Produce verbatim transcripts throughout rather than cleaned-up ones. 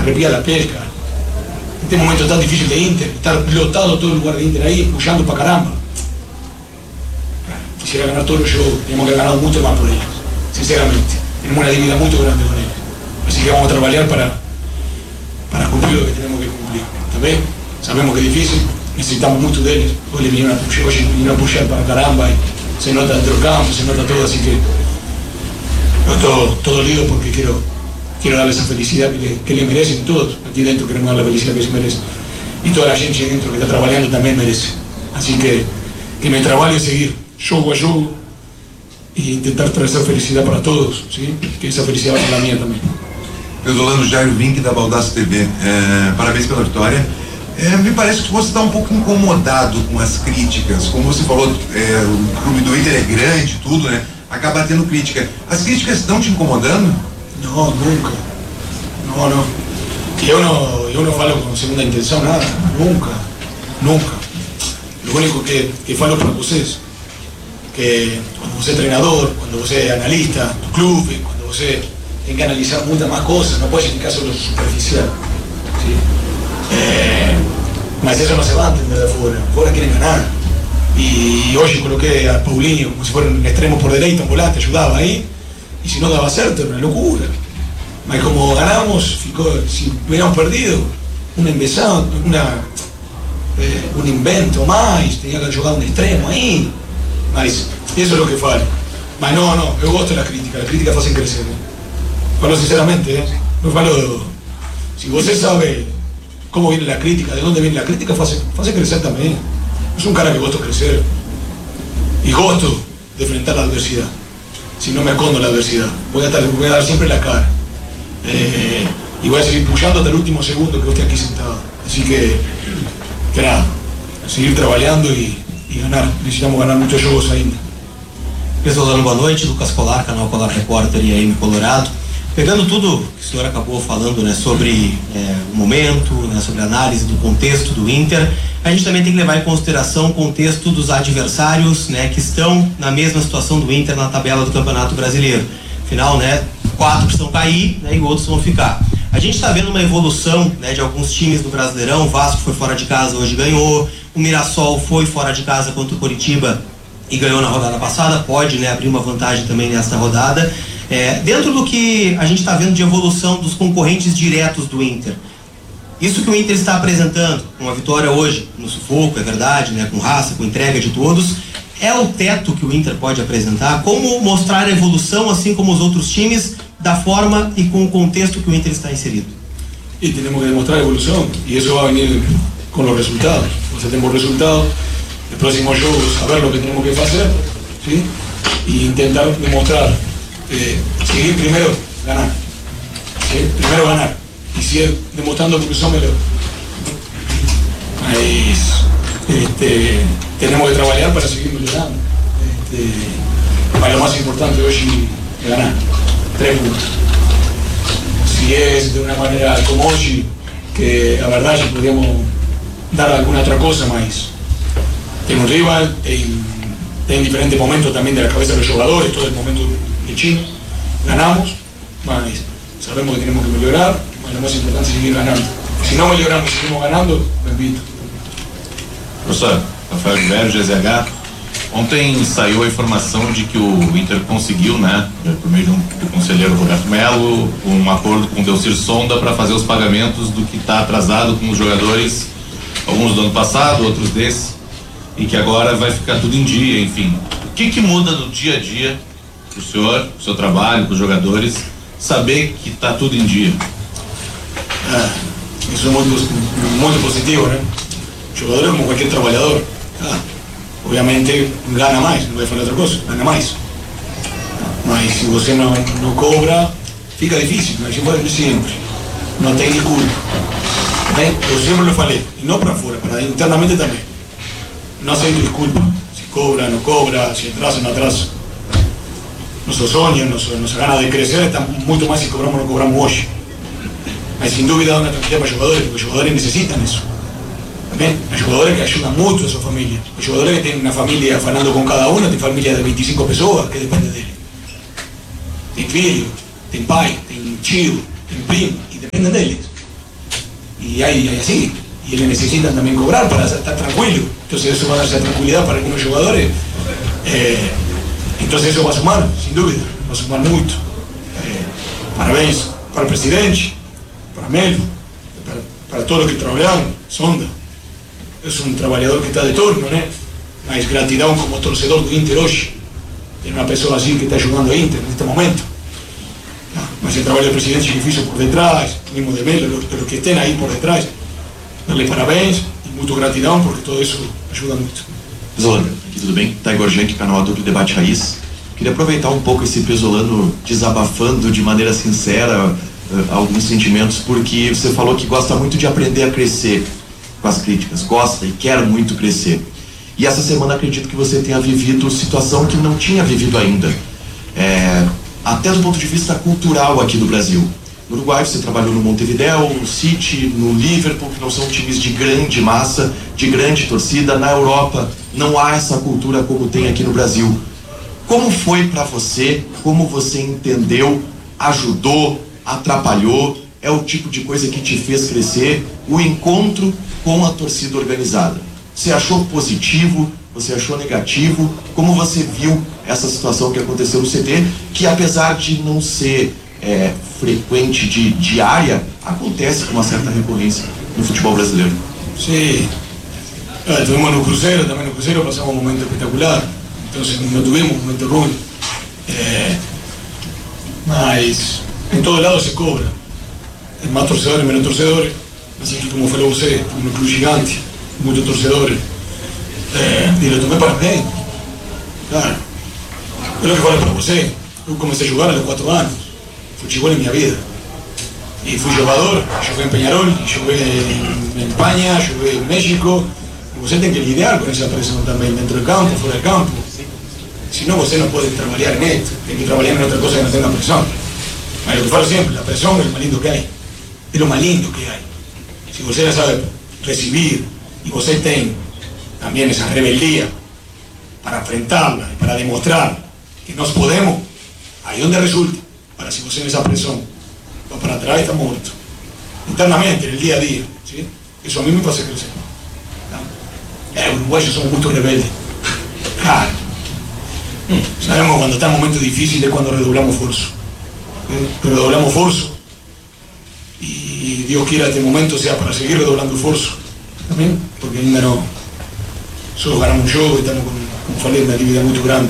arrepía la pesca. En este momento tan difícil de Inter, estar lotado todo el lugar de Inter ahí, pullando para caramba. Quisiera ganar todos los shows, tenemos que haber ganado mucho más por ellos, sinceramente. Tenemos una deuda muy grande con ellos. Así que vamos a trabajar para, para cumplir lo que tenemos que cumplir. ¿También? Sabemos que es difícil, necesitamos mucho de ellos. Hoy le vinieron a pushar, hoy vinieron a pushar para caramba y se nota dentro del campo, se nota todo, así que no, todo, todo lido porque quiero, quiero darle esa felicidad que le, que le merecen todos. Aquí dentro queremos dar la felicidad que se merece. Y toda la gente dentro que está trabajando también merece. Así que que me trabaje y seguir jogo a jogo e intentar trazer felicidade para todos, sim? Que essa felicidade vai ser a minha também. Pesolano, Jairo Vink da Baldasso T V, é, parabéns pela vitória. É, me parece que você está um pouco incomodado com as críticas, como você falou, é, o clube do Inter é grande, tudo, né? Acaba tendo crítica. As críticas estão te incomodando? Não, nunca. Não, não. Eu não, eu não falo com segunda intenção, nada. Nunca, nunca. Lo único que, que falo para vocês, que cuando você é treinador, quando você é analista do clube, quando você tem que analisar muitas mais coisas, não pode ficar só superficial. ¿Sí? É, mas isso não se vai entender de fora. Fora querem ganhar. E hoje coloquei a Paulinho como se fosse um extremo por direita, um volante, ajudava aí. E se não dava certo, era uma loucura. Mas como ganhamos, ficou, se hubiéramos perdido, uma invenção, uma, eh, um invento mais, tinha que jogar um extremo aí. Mas isso é o que falo. Mas não, não, eu gosto da crítica, a crítica faz crescer. Né? Falo sinceramente, eh? eu falo, se você sabe como viene a crítica, de onde viene a crítica, faz, faz crescer também. Eu sou um cara que gosto de crescer e gosto de enfrentar a adversidade. Si no me escondo la adversidad, voy a, estar, voy a dar siempre la cara. Eh, y voy a seguir puxando hasta el último segundo que esté aquí sentado. Así que, que nada, seguir trabajando y, y ganar. Necesitamos ganar muchos jogos ainda. Pessoal, dando boa noite, Lucas Colar, canal Colar Repórter e A M Colorado. Pegando tudo que o senhor acabou falando, né, sobre é, o momento, né, sobre a análise do contexto do Inter, a gente também tem que levar em consideração o contexto dos adversários, né, que estão na mesma situação do Inter na tabela do Campeonato Brasileiro. Afinal, né, quatro precisam cair, né, e outros vão ficar. A gente está vendo uma evolução, né, de alguns times do Brasileirão. O Vasco foi fora de casa, hoje ganhou. O Mirassol foi fora de casa contra o Coritiba e ganhou na rodada passada. Pode, né, abrir uma vantagem também nesta rodada. É, dentro do que a gente está vendo de evolução dos concorrentes diretos do Inter, isso que o Inter está apresentando, com a vitória hoje no sufoco, é verdade, né, com raça, com entrega de todos, é o teto que o Inter pode apresentar? Como mostrar a evolução, assim como os outros times, da forma e com o contexto que o Inter está inserido? E temos que demonstrar a evolução, e isso vai vir com os resultados. Você tem os resultados, no próximo jogo saber o que temos que fazer, ¿sí? E tentar demonstrar. Eh, seguir primero, ganar. ¿Sí? Primero ganar. Y seguir demostrando que somos mejor. Este, tenemos que trabajar para seguir mejorando. Este, para lo más importante hoy es ganar. Tres puntos. Si es de una manera como hoy, que la verdad ya podríamos dar alguna otra cosa más. Tengo un rival, en diferentes momentos también de la cabeza de los jugadores, todo el momento de Chino, ganamos, mas sabemos que tenemos que mejorar, mas lo más importante es seguir ganando. Si no mejoramos y seguimos ganando, repito. Professor, Rafael Ribeiro, G Z H. Ontem saiu a informação de que o Inter conseguiu, né, por meio do, do conselheiro Roberto Melo, um acordo com o Delcir Sonda para fazer os pagamentos do que está atrasado com os jogadores, alguns do ano passado, outros desse, e que agora vai ficar tudo em dia, enfim. O que que muda no dia a dia pro senhor, pro seu trabalho, pros jogadores, saber que está tudo em dia? Ah, isso é muito, muito positivo, né? O jogador, como qualquer trabalhador, ah, obviamente gana mais, não vai falar outra coisa, gana mais. Mas se você não, não cobra, fica difícil, mas eu falo sempre, não tem desculpa. Né? Eu sempre lo falei, e não para fora, para internamente também. Não aceito desculpa, se cobra, não cobra, se atrasa, não atrasa. Nuestros sueños, nuestra ganas de crecer están mucho más si cobramos o no cobramos hoy. Hay sin duda una tranquilidad para los jugadores, porque los jugadores necesitan eso. ¿También? Hay jugadores que ayudan mucho a su familia. Hay jugadores que tienen una familia afanando con cada uno, tienen familia de veinticinco personas que depende de él. Tienen filhos, tienen pai, tienen tío, tienen primo, y dependen de él. y hay, hay así, y ellos necesitan también cobrar para estar tranquilo, entonces eso va a dar esa tranquilidad para algunos jugadores, eh, entonces eso va a sumar, sin duda, va a sumar mucho. Eh, parabéns para el presidente, para Melo, para, para todos los que trabajaron, Sonda, es un trabajador que está de turno, ¿no? Mas gratidão como torcedor do Inter hoje, tem uma pessoa assim que está ajudando a Inter neste momento. Não, mas o trabalho do presidente que fez por detrás, mesmo de Melo, os que estén aí por detrás, darle parabéns e muito gratidão, porque todo isso ajuda muito. Pesolano, aqui tudo bem? Tá Igor Jank, canal Duplo Debate Raiz. Queria aproveitar um pouco esse Pesolano desabafando de maneira sincera uh, alguns sentimentos, porque você falou que gosta muito de aprender a crescer com as críticas, gosta e quer muito crescer. E essa semana acredito que você tenha vivido situação que não tinha vivido ainda, é, até do ponto de vista cultural aqui do Brasil. No Uruguai você trabalhou no Montevideo, no City, no Liverpool, que não são times de grande massa, de grande torcida. Na Europa não há essa cultura como tem aqui no Brasil. Como foi para você? Como você entendeu? Ajudou? Atrapalhou? É o tipo de coisa que te fez crescer? O encontro com a torcida organizada. Você achou positivo? Você achou negativo? Como você viu essa situação que aconteceu no C T, que apesar de não ser é, frequente, de diária, acontece com uma certa recorrência no futebol brasileiro? Sim, eh, tuvimos no Cruzeiro, também no Cruzeiro passamos um momento espetacular, então não tivemos um momento ruim, eh, mas em todo lado se cobra, é mais torcedores, menos torcedores, assim que como falou você, um clube gigante, muitos torcedores, eh, e eu tomei parabéns, claro. Eu que falo para você, eu comecei a jogar aos quatro anos, futebol em minha vida, e fui jogador, joguei em Peñarol, joguei em Espanha, joguei em México, e você tem que lidar com essa pressão também, dentro do campo, fora do campo, senão você não pode trabalhar neto, tem que trabalhar em outra coisa que não tenha pressão. Mas eu falo sempre, a pressão é o mais lindo que há, é o mais lindo que há. Se você já sabe receber, e você tem também essa rebeldia para enfrentá-la e para demonstrar que nós podemos, aí onde resulta. Para se você nessa pressão vai para trás, está morto. Internamente, no dia a dia. ¿Sí? Isso a mim me faz crescer. É, os uruguaios somos muito rebeldes. Claro. Sabemos quando está em momento difícil é quando redoblamos forço. Redoblamos forço. E Deus quiera este momento seja para seguir redoblando forço. Também, porque ainda não. Só ganhamos um jogo e estamos, com, como falei, uma dívida muito grande.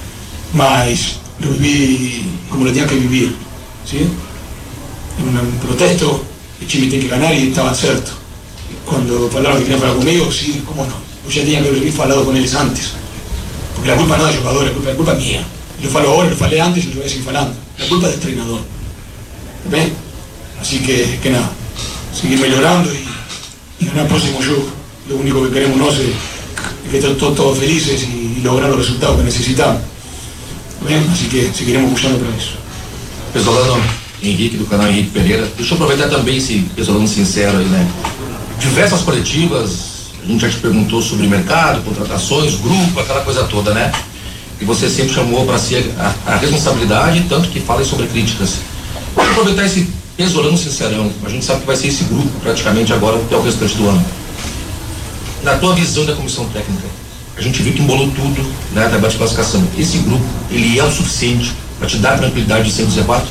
Mas lo viví como lo tenía que vivir, ¿sí? En un protesto, el Chile tiene que ganar y estaba cierto. Cuando hablaron que querían hablar conmigo, sí, cómo no. Yo ya tenía que haber hablado con ellos antes. Porque la culpa no es del jugador, la culpa, la culpa es mía. Lo falo ahora, lo falé antes y lo voy a seguir falando. La culpa es del entrenador. ¿Ven? Así que, que nada, seguir mejorando y, y ganar el próximo juego. Lo único que queremos no es, es que estén todos, todos felices y, y lograr los resultados que necesitamos. Bem, assim que seguiremos puxando para isso. Pesolano, Henrique, do canal Henrique Pereira. Deixa eu aproveitar também esse Pesolano sincero aí, né? Diversas coletivas, a gente já te perguntou sobre mercado, contratações, grupo, aquela coisa toda, né? E você sempre chamou para si a, a responsabilidade, tanto que fala sobre críticas. Deixa eu aproveitar esse Pesolano sincerão. A gente sabe que vai ser esse grupo praticamente agora até o restante do ano. Na tua visão da comissão técnica, a gente viu que embolou tudo, né, debate de classificação. Esse grupo, ele é o suficiente para te dar tranquilidade de ser do Z quatro?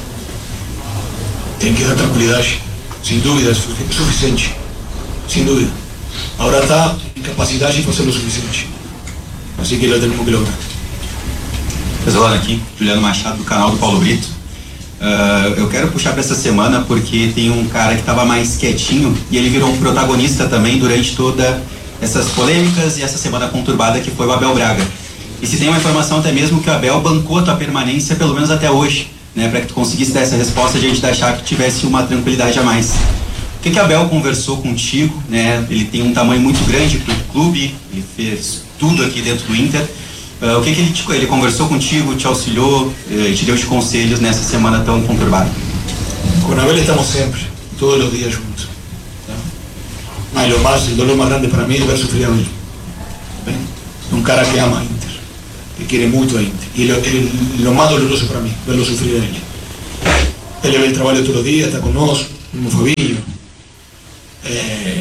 Tem que dar tranquilidade, sem dúvida, é suficiente, sem dúvida. Agora está em capacidade de fazer o suficiente. Assim que lo temos que lograr. Pesolano aqui, Juliano Machado, do canal do Paulo Brito. Uh, eu quero puxar para essa semana porque tem um cara que estava mais quietinho e ele virou um protagonista também durante toda essas polêmicas e essa semana conturbada que foi o Abel Braga. E se tem uma informação até mesmo que o Abel bancou a tua permanência pelo menos até hoje, né, para que tu conseguisse dar essa resposta diante da chave que tivesse uma tranquilidade a mais. O que que Abel conversou contigo, né? Ele tem um tamanho muito grande para o clube, ele fez tudo aqui dentro do Inter. Uh, o que que ele, te, ele conversou contigo, te auxiliou, uh, te deu de conselhos nessa semana tão conturbada? Com o Abel estamos sempre, todos os dias juntos. Mas o mais, o dolor mais grande para mim é ver sofrer a ele. Bem, um cara que ama a Inter, que quer muito a Inter. E ele, o mais doloroso para mim, verlo sofrer a ele. Ele vê o trabalho todo dia, está conosco, como Fabinho. É,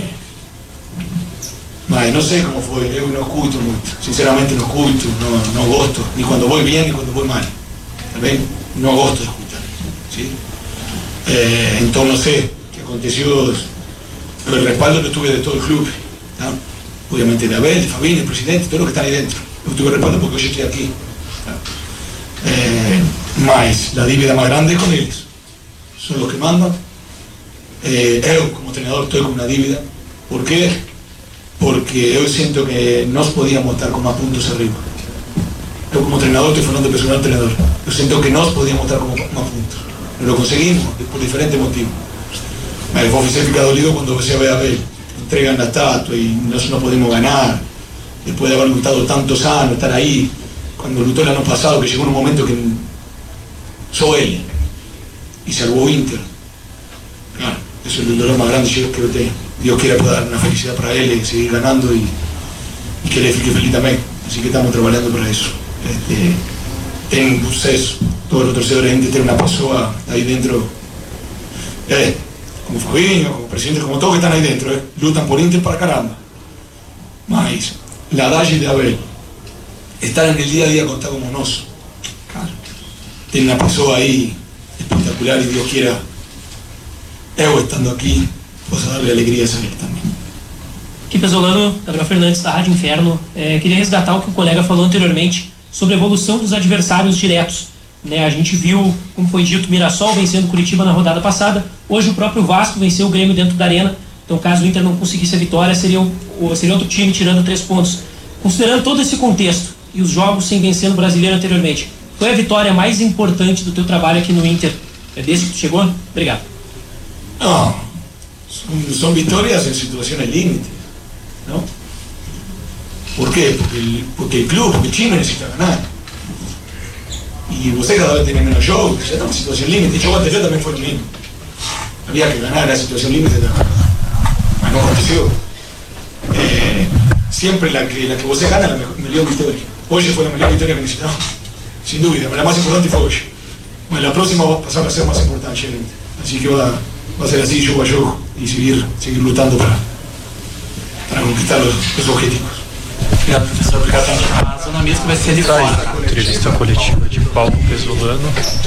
mas não sei como foi, eu não curto muito, sinceramente não curto, não, não gosto, nem quando vou bem, nem quando vou mal, tá bem? Não gosto de escutar, ¿sí? É, então não sei o que aconteceu, o respaldo lo tuve de todo el club, ¿tá? Obviamente de Abel, de Fabinho, el presidente, todos los que están ahí dentro, yo tuve respaldo porque yo estoy aquí, ¿tá? É, mas a dívida mais grande é com eles, são os que mandam. Eh, eu, como treinador, estou com uma dívida. Por quê? Porque eu sinto que nós podíamos estar com mais pontos arriba. Eu, como treinador, estou falando de personal treinador. Eu sinto que nós podíamos estar com mais pontos. Não lo conseguimos, por diferentes motivos. Mas você fica dolido quando você vê a ver, entregam a estátua e nós não podemos ganhar. Depois de haber lutado tantos anos, estar aí. Quando lutou o ano passado, que chegou um momento que só ele. E salvou o Inter. Claro. Eso es el dolor más grande que yo tengo. Dios quiera poder dar una felicidad para él y seguir ganando y, y que le fique feliz también. Así que estamos trabajando para eso. Este, ten un proceso. Todos los torcedores de Inter tienen una persona ahí dentro. Eh, como Fabinho, como presidente, como todos que están ahí dentro. Eh, lutan por Inter para caramba. Mas la Dalle de Abel, estar en el día a día contar como nos. Claro. Tiene una persona ahí espectacular y Dios quiera. Eu estando aqui, posso dar alegrias a ele também. Aqui, Pesolano, Gabriel Fernandes, da Rádio Inferno. É, queria resgatar o que o colega falou anteriormente sobre a evolução dos adversários diretos. Né, a gente viu, como foi dito, o Mirassol vencendo o Curitiba na rodada passada. Hoje o próprio Vasco venceu o Grêmio dentro da Arena. Então, caso o Inter não conseguisse a vitória, seria, o, seria outro time tirando três pontos. Considerando todo esse contexto e os jogos sem vencer no Brasileiro anteriormente, foi a vitória mais importante do teu trabalho aqui no Inter? É desse que tu chegou? Obrigado. No, son, son victorias en situaciones límites, ¿no? ¿Por qué? Porque el, porque el club, porque el chino necesita ganar. Y usted cada vez tiene menos show, ya estamos en situación límite. Yo antes yo también fue lo mismo. Había que ganar la situación límite, mas no aconteció. Eh, siempre la que, la que usted gana la mejor, mejor victoria. Hoy fue la mejor victoria que necesitamos, sin duda, pero la más importante fue hoy. Bueno, la próxima va a pasar a ser más importante, así que va a Va a ser así, jogo a jogo, y seguir, seguir lutando para, para conquistar los, los objetivos. Obrigado, professor. Obrigado. A zona mista vai ser de fora. Entrevista coletiva de Paulo Pesolano.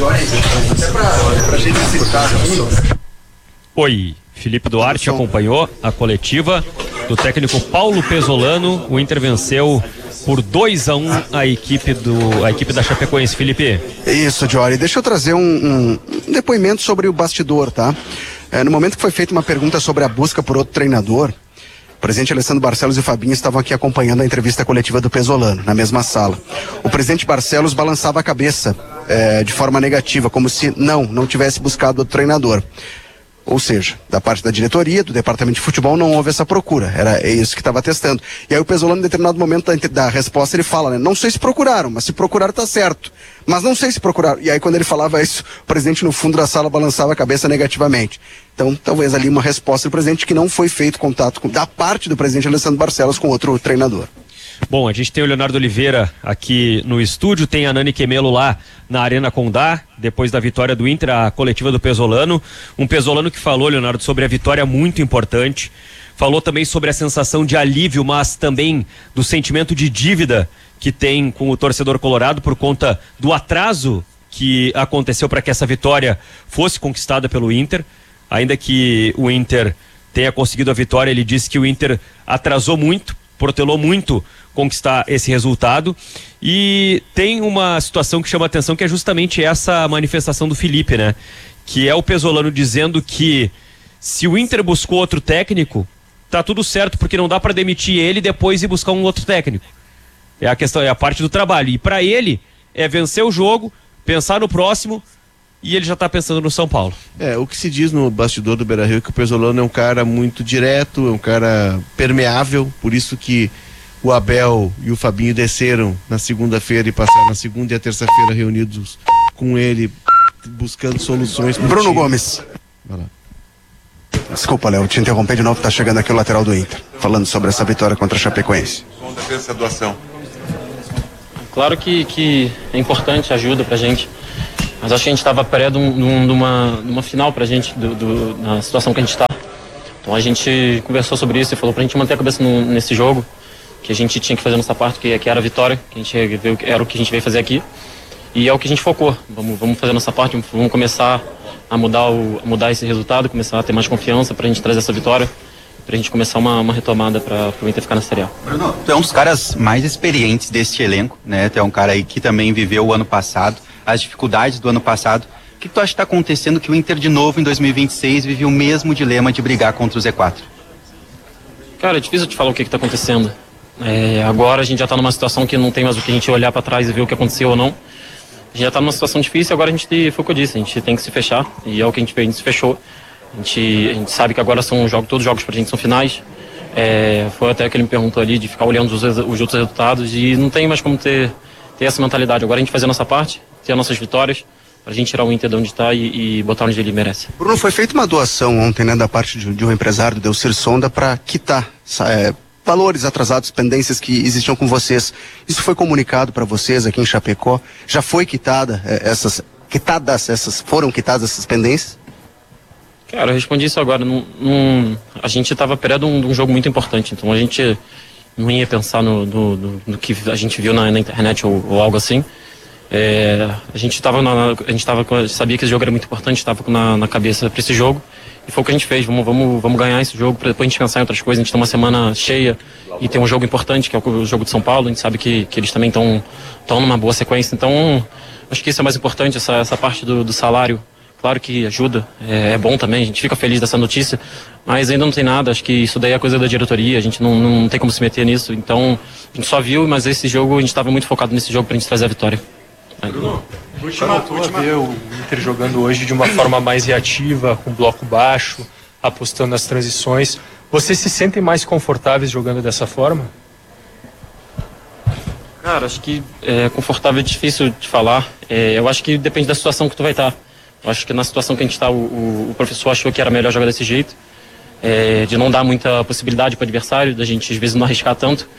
Oi, Felipe Duarte acompanhou a coletiva do técnico Paulo Pesolano. O Inter venceu por dois a um a equipe, do, a equipe da Chapecoense. Felipe. Isso, Jory. Deixa eu trazer um, um, um depoimento sobre o bastidor, tá? É, no momento que foi feita uma pergunta sobre a busca por outro treinador, o presidente Alessandro Barcelos e o Fabinho estavam aqui acompanhando a entrevista coletiva do Pesolano, na mesma sala. O presidente Barcelos balançava a cabeça é, de forma negativa, como se não, não tivesse buscado outro treinador. Ou seja, da parte da diretoria, do departamento de futebol, não houve essa procura. Era isso que estava testando. E aí o Pesolano, em determinado momento da, da resposta, ele fala, né? Não sei se procuraram, mas se procuraram tá certo. Mas não sei se procuraram. E aí quando ele falava isso, o presidente no fundo da sala balançava a cabeça negativamente. Então, talvez ali uma resposta do presidente que não foi feito contato com, da parte do presidente Alessandro Barcelos com outro treinador. Bom, a gente tem o Leonardo Oliveira aqui no estúdio, tem a Nani Quemelo lá na Arena Condá, depois da vitória do Inter, a coletiva do Pesolano. Um Pesolano que falou, Leonardo, sobre a vitória muito importante. Falou também sobre a sensação de alívio, mas também do sentimento de dívida que tem com o torcedor colorado por conta do atraso que aconteceu para que essa vitória fosse conquistada pelo Inter. Ainda que o Inter tenha conseguido a vitória, ele disse que o Inter atrasou muito, protelou muito conquistar esse resultado. E tem uma situação que chama a atenção, que é justamente essa manifestação do Felipe, né? Que é o Pesolano dizendo que se o Inter buscou outro técnico, tá tudo certo, porque não dá para demitir ele e depois ir buscar um outro técnico. É a questão, é a parte do trabalho. E para ele é vencer o jogo, pensar no próximo, e ele já está pensando no São Paulo. É, o que se diz no bastidor do Beira-Rio é que o Pesolano é um cara muito direto, é um cara permeável, por isso que o Abel e o Fabinho desceram na segunda-feira e passaram na segunda e a terça-feira reunidos com ele, buscando soluções. Bruno time. Gomes. Vai lá. Desculpa, Léo, te interromper de novo, tá chegando aqui o lateral do Inter, falando sobre essa vitória contra a Chapecoense. Como defesa essa doação? Claro que, que é importante, ajuda pra gente, mas acho que a gente estava perto de, um, de, uma, de uma final pra gente, do, do, na situação que a gente está. Então a gente conversou sobre isso e falou pra gente manter a cabeça no, nesse jogo, que a gente tinha que fazer nossa parte, que, que era a vitória, que a gente veio, era o que a gente veio fazer aqui. E é o que a gente focou. Vamos, vamos fazer a nossa parte, vamos começar a mudar, o, a mudar esse resultado, começar a ter mais confiança pra gente trazer essa vitória, pra gente começar uma, uma retomada para o Inter ficar na Série A. Bruno, tu é um dos caras mais experientes deste elenco, né? Tu é um cara aí que também viveu o ano passado, as dificuldades do ano passado. O que tu acha que está acontecendo que o Inter de novo em dois mil e vinte e seis vive o mesmo dilema de brigar contra o Z quatro? Cara, é difícil te falar o que está acontecendo. É, agora a gente já está numa situação que não tem mais o que a gente olhar para trás e ver o que aconteceu ou não. A gente já está numa situação difícil, agora a gente, foi o que eu disse, a gente tem que se fechar, e é o que a gente fez, a gente se fechou. A gente, a gente sabe que agora são jogos, todos os jogos pra gente são finais. É, foi até que ele me perguntou ali de ficar olhando os, os outros resultados, e não tem mais como ter, ter essa mentalidade. Agora a gente fazer a nossa parte, ter as nossas vitórias, pra gente tirar o Inter de onde está e, e botar onde ele merece. Bruno, foi feita uma doação ontem, né, da parte de, de um empresário, do Delcir Sonda, para quitar é, valores atrasados, pendências que existiam com vocês. Isso foi comunicado para vocês aqui em Chapecó? Já foi quitada é, essas, quitadas essas, foram quitadas essas pendências? Cara, eu respondi isso agora. Num, num, a gente estava perto de um, de um jogo muito importante, então a gente não ia pensar no, no, no, no que a gente viu na, na internet ou, ou algo assim. É, a gente estava a gente tava, sabia que esse jogo era muito importante, estava na, na cabeça para esse jogo, e foi o que a gente fez. Vamos, vamos, vamos ganhar esse jogo para depois a gente pensar em outras coisas. A gente tem uma semana cheia e tem um jogo importante, que é o jogo de São Paulo. A gente sabe que, que eles também estão numa boa sequência, então acho que isso é mais importante, essa, essa parte do, do salário. Claro que ajuda, é, é bom também, a gente fica feliz dessa notícia, mas ainda não tem nada. Acho que isso daí é coisa da diretoria, a gente não, não tem como se meter nisso. Então a gente só viu, mas esse jogo a gente estava muito focado nesse jogo pra gente trazer a vitória. Bruno, última, última. Ver o Inter jogando hoje de uma forma mais reativa, com bloco baixo, apostando nas transições. Vocês se sentem mais confortáveis jogando dessa forma? Cara, acho que é confortável, é difícil de falar. É, eu acho que depende da situação que tu vai estar. Eu acho que na situação que a gente está, o, o, o professor achou que era melhor jogar desse jeito, é, de não dar muita possibilidade para o adversário, da gente às vezes não arriscar tanto,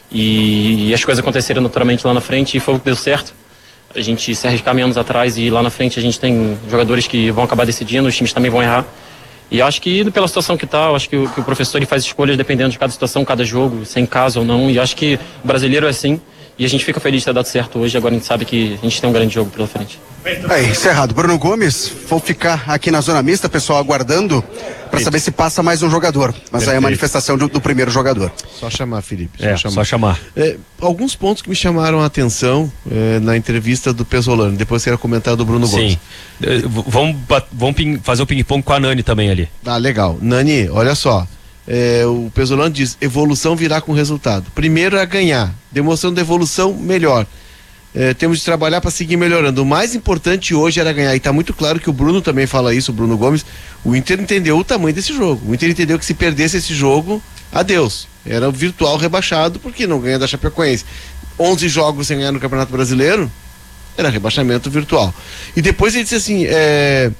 e, e as coisas aconteceram naturalmente lá na frente, e foi o que deu certo. A gente se arriscar menos atrás, e lá na frente a gente tem jogadores que vão acabar decidindo, os times também vão errar. E eu acho que pela situação que está, eu acho que o, que o professor ele faz escolhas dependendo de cada situação, cada jogo, sem caso ou não, e eu acho que o brasileiro é assim. E a gente fica feliz de ter dado certo hoje. Agora a gente sabe que a gente tem um grande jogo pela frente. Aí, encerrado. Bruno Gomes, vou ficar aqui na zona mista, pessoal, aguardando para saber se passa mais um jogador. Mas Perfeito. Aí a manifestação do, do primeiro jogador. Só chamar, Felipe. Só é, chamar. Só chamar. É, alguns pontos que me chamaram a atenção é, na entrevista do Pesolano, depois que era comentado do Bruno Gomes. Sim. Vamos, vamos fazer o ping-pong com a Nani também ali. Ah, legal. Nani, olha só. É, o Pesolano diz: evolução virá com resultado. Primeiro é ganhar, demonstrando evolução melhor. É, temos de trabalhar para seguir melhorando. O mais importante hoje era ganhar, e está muito claro que o Bruno também fala isso, o Bruno Gomes. O Inter entendeu o tamanho desse jogo. O Inter entendeu que se perdesse esse jogo, adeus. Era o virtual rebaixado, porque não ganha da Chapecoense. onze jogos sem ganhar no Campeonato Brasileiro, era rebaixamento virtual. E depois ele disse assim: é,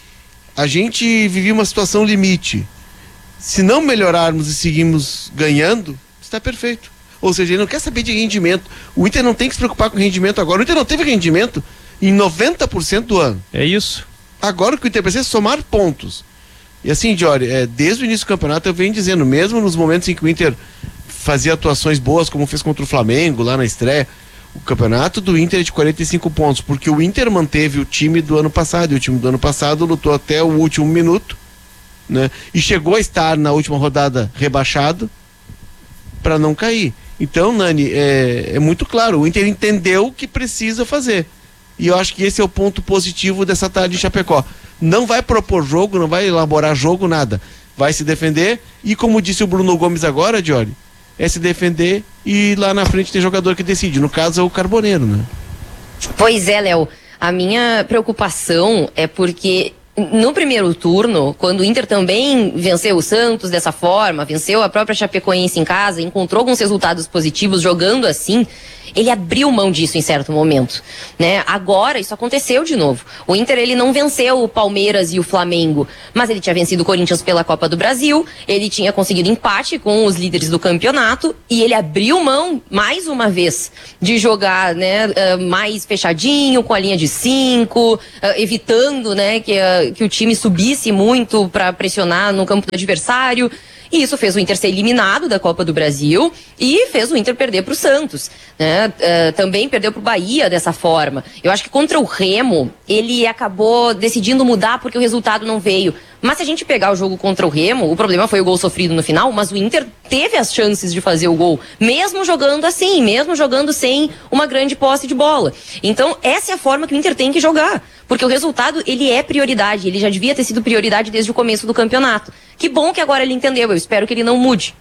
a gente vivia uma situação limite. Se não melhorarmos e seguirmos ganhando, está perfeito. Ou seja, ele não quer saber de rendimento. O Inter não tem que se preocupar com rendimento agora. O Inter não teve rendimento em noventa por cento do ano. É isso. Agora o que o Inter precisa é somar pontos. E assim, Diori, é, desde o início do campeonato eu venho dizendo, mesmo nos momentos em que o Inter fazia atuações boas, como fez contra o Flamengo lá na estreia, o campeonato do Inter é de quarenta e cinco pontos, porque o Inter manteve o time do ano passado, e o time do ano passado lutou até o último minuto, né? E chegou a estar na última rodada rebaixado para não cair. Então, Nani, é, é muito claro, o Inter entendeu o que precisa fazer, e eu acho que esse é o ponto positivo dessa tarde de Chapecó. Não vai propor jogo, não vai elaborar jogo, nada, vai se defender, e como disse o Bruno Gomes agora, Diori, é se defender, e lá na frente tem jogador que decide, no caso é o Carboneiro, né? Pois é, Léo, a minha preocupação é porque no primeiro turno, quando o Inter também venceu o Santos dessa forma, venceu a própria Chapecoense em casa, encontrou alguns resultados positivos jogando assim, ele abriu mão disso em certo momento, né? Agora isso aconteceu de novo. O Inter, ele não venceu o Palmeiras e o Flamengo, mas ele tinha vencido o Corinthians pela Copa do Brasil, ele tinha conseguido empate com os líderes do campeonato, e ele abriu mão mais uma vez de jogar, né, uh, mais fechadinho, com a linha de cinco, uh, evitando, né, que, uh, que, que o time subisse muito para pressionar no campo do adversário. E isso fez o Inter ser eliminado da Copa do Brasil e fez o Inter perder para o Santos, né? Uh, também perdeu para o Bahia dessa forma. Eu acho que contra o Remo, ele acabou decidindo mudar porque o resultado não veio. Mas se a gente pegar o jogo contra o Remo, o problema foi o gol sofrido no final, mas o Inter teve as chances de fazer o gol, mesmo jogando assim, mesmo jogando sem uma grande posse de bola. Então, essa é a forma que o Inter tem que jogar, porque o resultado, ele é prioridade, ele já devia ter sido prioridade desde o começo do campeonato. Que bom que agora ele entendeu, eu espero que ele não mude.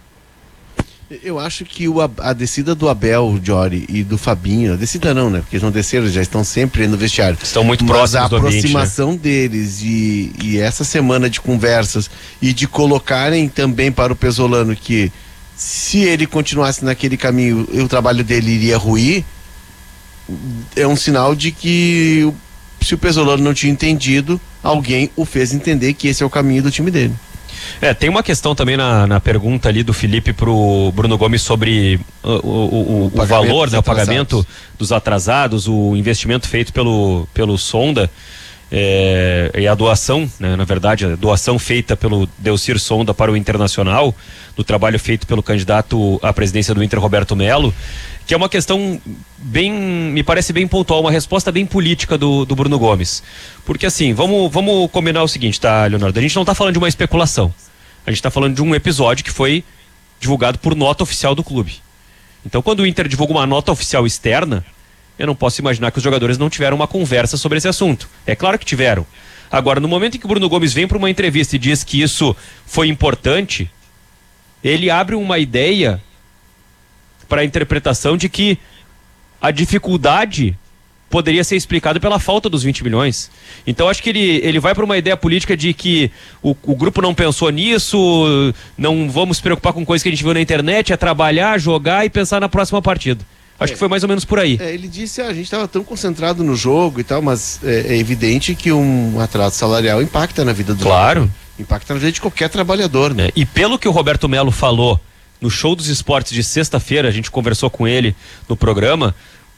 Eu acho que o, a descida do Abel, Jory, e do Fabinho, a descida não, né? Porque eles não desceram, já estão sempre no vestiário. Estão muito Mas próximos a do ambiente, aproximação, né, deles e, e essa semana de conversas e de colocarem também para o Pesolano que se ele continuasse naquele caminho, o trabalho dele iria ruir, é um sinal de que se o Pesolano não tinha entendido, alguém o fez entender que esse é o caminho do time dele. É, tem uma questão também na, na pergunta ali do Felipe pro Bruno Gomes sobre o, o, o, o, o valor, né, o pagamento dos atrasados, o investimento feito pelo, pelo Sonda, é, e a doação, né, na verdade, a doação feita pelo Delcir Sonda para o Internacional, do trabalho feito pelo candidato à presidência do Inter, Roberto Melo, que é uma questão bem, me parece bem pontual, uma resposta bem política do, do Bruno Gomes. Porque assim, vamos, vamos combinar o seguinte, tá, Leonardo? A gente não está falando de uma especulação. A gente está falando de um episódio que foi divulgado por nota oficial do clube. Então, quando o Inter divulga uma nota oficial externa, eu não posso imaginar que os jogadores não tiveram uma conversa sobre esse assunto. É claro que tiveram. Agora, no momento em que o Bruno Gomes vem para uma entrevista e diz que isso foi importante, ele abre uma ideia para a interpretação de que a dificuldade poderia ser explicada pela falta dos vinte milhões. Então acho que ele, ele vai para uma ideia política de que o, o grupo não pensou nisso, não vamos se preocupar com coisas que a gente viu na internet, é trabalhar, jogar e pensar na próxima partida. Acho é, que foi mais ou menos por aí. É, ele disse, ah, a gente estava tão concentrado no jogo e tal, mas é, é evidente que um atraso salarial impacta na vida do Claro. jogador, impacta na vida de qualquer trabalhador, né? É, e pelo que o Roberto Melo falou no Show dos Esportes de sexta-feira, a gente conversou com ele no programa,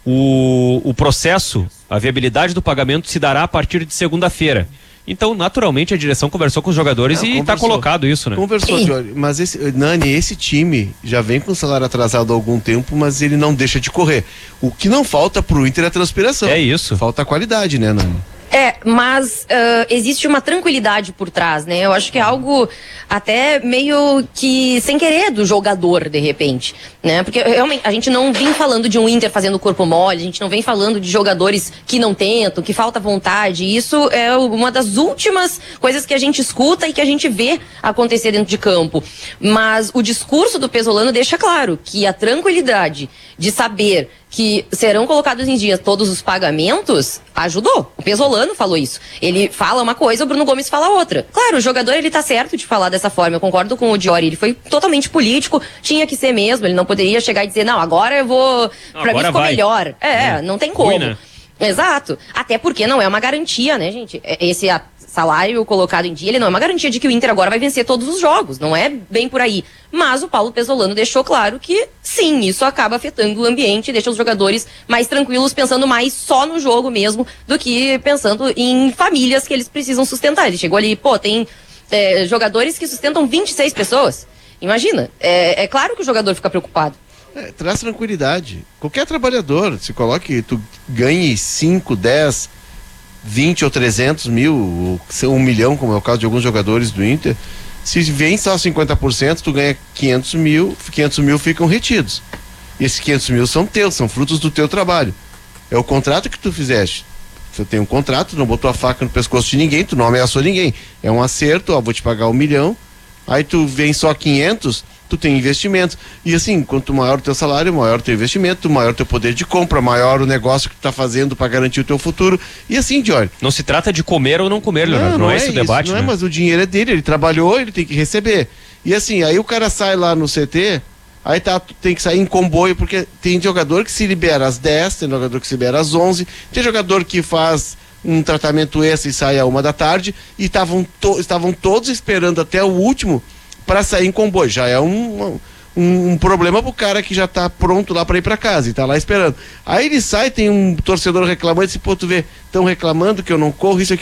o, o processo, a viabilidade do pagamento se dará a partir de segunda-feira. Então, naturalmente, a direção conversou com os jogadores. Não, e está colocado isso, né? Conversou, Jorge, mas esse, Nani, esse time já vem com salário atrasado há algum tempo, mas ele não deixa de correr. O que não falta pro Inter é a transpiração. É isso. Falta a qualidade, né, Nani? É, mas uh, existe uma tranquilidade por trás, né? Eu acho que é algo até meio que sem querer do jogador, de repente, né? Porque realmente a gente não vem falando de um Inter fazendo corpo mole, a gente não vem falando de jogadores que não tentam, que falta vontade. Isso é uma das últimas coisas que a gente escuta e que a gente vê acontecer dentro de campo. Mas o discurso do Pesolano deixa claro que a tranquilidade de saber que serão colocados em dia todos os pagamentos, ajudou. O Pesolano falou isso. Ele fala uma coisa, o Bruno Gomes fala outra. Claro, o jogador, ele tá certo de falar dessa forma, eu concordo com o Diori, ele foi totalmente político, tinha que ser mesmo, ele não poderia chegar e dizer, não, agora eu vou, não, pra mim ficou vai. melhor. É, é, não tem como. Fui, né? Exato. Até porque não é uma garantia, né, gente? Esse a, salário colocado em dia, ele não é uma garantia de que o Inter agora vai vencer todos os jogos, não é bem por aí. Mas o Paulo Pesolano deixou claro que sim, isso acaba afetando o ambiente, deixa os jogadores mais tranquilos, pensando mais só no jogo mesmo, do que pensando em famílias que eles precisam sustentar. Ele chegou ali, pô, tem é, jogadores que sustentam vinte e seis pessoas. Imagina, é, é claro que o jogador fica preocupado. É, traz tranquilidade. Qualquer trabalhador, se coloque, tu ganhe cinco, dez, vinte ou trezentos mil, ou um milhão, como é o caso de alguns jogadores do Inter, se vem só cinquenta por cento, tu ganha quinhentos mil, quinhentos mil ficam retidos. E esses quinhentos mil são teus, são frutos do teu trabalho. É o contrato que tu fizeste. Você tem um contrato, não botou a faca no pescoço de ninguém, tu não ameaçou ninguém. É um acerto, ó, vou te pagar um milhão, aí tu vem só quinhentos, tu tem investimento. E assim, quanto maior o teu salário, maior o teu investimento, maior o teu poder de compra, maior o negócio que tu tá fazendo para garantir o teu futuro. E assim, Jorge. Não se trata de comer ou não comer, Leonardo. Não, não, não é esse o debate, não né? é, mas o dinheiro é dele, ele trabalhou, ele tem que receber. E assim, aí o cara sai lá no C T, aí tá, tem que sair em comboio, porque tem jogador que se libera às dez, tem jogador que se libera às onze, tem jogador que faz um tratamento extra e sai a uma da tarde, e tavam to, estavam todos esperando até o último para sair em comboio. Já é um, um, um problema pro cara que já tá pronto lá para ir para casa e tá lá esperando. Aí ele sai, tem um torcedor reclamando, e diz, pô, tu vê, estão reclamando que eu não corro, isso e aquilo.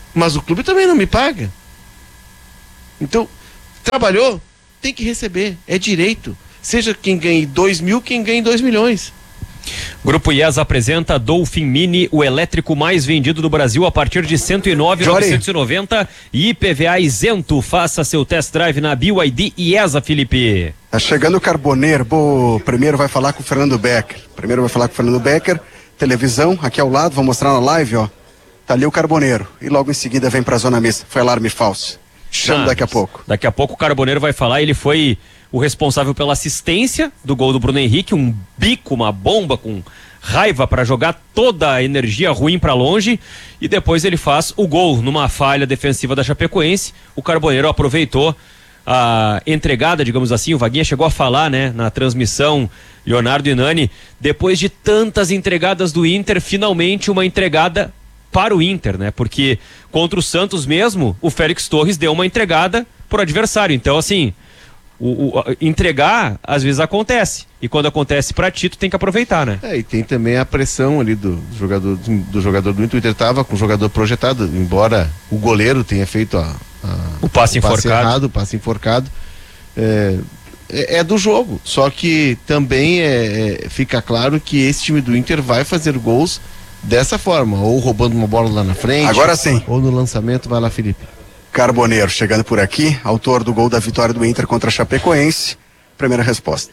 mas o clube também não me paga. Então, trabalhou, tem que receber, é direito. Seja quem ganhe dois mil, quem ganhe dois milhões. Grupo I E S apresenta Dolphin Mini, o elétrico mais vendido do Brasil a partir de cento e nove mil novecentos e noventa e I P V A isento. Faça seu test drive na B Y D I E S A, Felipe. Tá chegando o Carboneiro. Bo, primeiro vai falar com o Fernando Becker. Primeiro vai falar com o Fernando Becker. Televisão, aqui ao lado, vou mostrar na live, ó. Tá ali o Carboneiro. E logo em seguida vem pra zona mista. Foi alarme falso. Chama ah, daqui a pouco. Daqui a pouco o Carboneiro vai falar, ele foi o responsável pela assistência do gol do Bruno Henrique, um bico, uma bomba com raiva para jogar toda a energia ruim para longe, e depois ele faz o gol numa falha defensiva da Chapecoense. O Carboneiro aproveitou a entregada, digamos assim, o Vaguinha chegou a falar, né, na transmissão, Leonardo e Nani, depois de tantas entregadas do Inter, finalmente uma entregada para o Inter, né, porque contra o Santos mesmo, o Félix Torres deu uma entregada pro adversário, então assim, O, o, entregar, às vezes acontece. E quando acontece pra ti, tu tem que aproveitar, né? É, e tem também a pressão ali do jogador do, do jogador do Inter. O Inter tava com o jogador projetado, embora o goleiro tenha feito a, a, o passe o passe enforcado. errado, o passe enforcado. É, é, é do jogo. Só que também é, é, fica claro que esse time do Inter vai fazer gols dessa forma, ou roubando uma bola lá na frente. Agora sim. Ou no lançamento, vai lá, Felipe. Carboneiro chegando por aqui, autor do gol da vitória do Inter contra a Chapecoense. Primeira resposta.